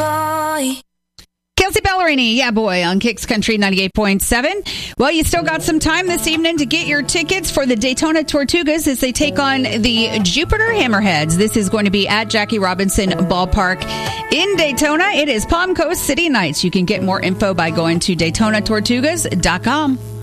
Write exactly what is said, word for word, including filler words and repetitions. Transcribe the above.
boy. Kelsey Ballerini, yeah boy, on Kicks Country ninety-eight point seven. Well, you still got some time this evening to get your tickets for the Daytona Tortugas as they take on the Jupiter Hammerheads. This is going to be at Jackie Robinson Ballpark in Daytona. It is Palm Coast City Nights. You can get more info by going to Daytona Tortugas dot com.